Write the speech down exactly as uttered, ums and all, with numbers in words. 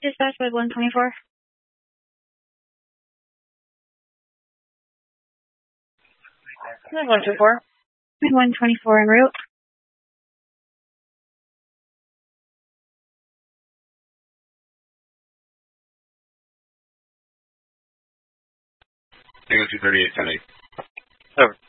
Dispatch by one twenty-four. one twenty-four. one twenty-four en route. Tango two thirty-eight, ten eight. Over.